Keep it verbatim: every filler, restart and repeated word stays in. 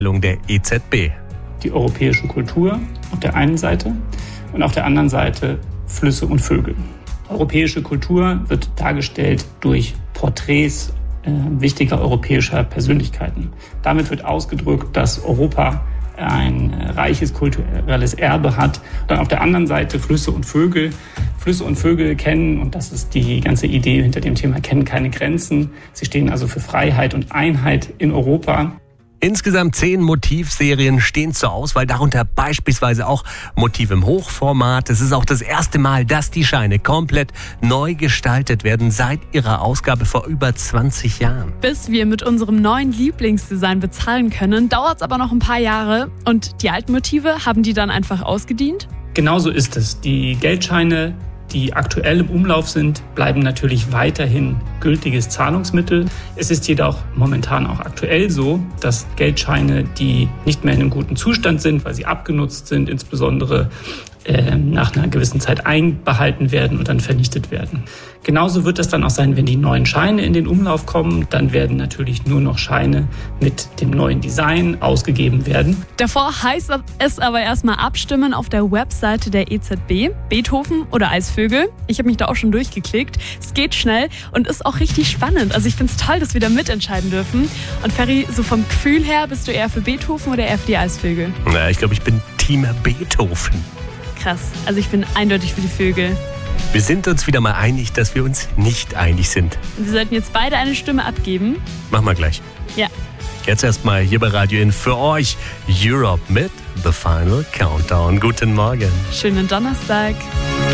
der E Z B. Die europäische Kultur auf der einen Seite und auf der anderen Seite Flüsse und Vögel. Europäische Kultur wird dargestellt durch Porträts äh, wichtiger europäischer Persönlichkeiten. Damit wird ausgedrückt, dass Europa ein reiches kulturelles Erbe hat. Dann auf der anderen Seite Flüsse und Vögel. Flüsse und Vögel kennen, und das ist die ganze Idee hinter dem Thema, kennen keine Grenzen. Sie stehen also für Freiheit und Einheit in Europa. Insgesamt zehn Motivserien stehen zur Auswahl, darunter beispielsweise auch Motive im Hochformat. Es ist auch das erste Mal, dass die Scheine komplett neu gestaltet werden seit ihrer Ausgabe vor über zwanzig Jahren. Bis wir mit unserem neuen Lieblingsdesign bezahlen können, dauert es aber noch ein paar Jahre. Und die alten Motive, haben die dann einfach ausgedient? Genauso ist es. Die Geldscheine, die aktuell im Umlauf sind, bleiben natürlich weiterhin gültiges Zahlungsmittel. Es ist jedoch momentan auch aktuell so, dass Geldscheine, die nicht mehr in einem guten Zustand sind, weil sie abgenutzt sind, insbesondere äh, nach einer gewissen Zeit einbehalten werden und dann vernichtet werden. Genauso wird das dann auch sein, wenn die neuen Scheine in den Umlauf kommen. Dann werden natürlich nur noch Scheine mit dem neuen Design ausgegeben werden. Davor heißt es aber erstmal abstimmen auf der Webseite der E Z B. Beethoven oder Eisvögel. Ich habe mich da auch schon durchgeklickt. Es geht schnell und ist auch richtig spannend. Also ich finde es toll, dass wir da mitentscheiden dürfen. Und Ferry, so vom Gefühl her, bist du eher für Beethoven oder eher für die Eisvögel? Na, ich glaube, ich bin Team Beethoven. Krass, also ich bin eindeutig für die Vögel. Wir sind uns wieder mal einig, dass wir uns nicht einig sind. Wir sollten jetzt beide eine Stimme abgeben. Machen wir gleich. Ja. Jetzt erstmal hier bei Radio In für euch Europe mit The Final Countdown. Guten Morgen. Schönen Donnerstag.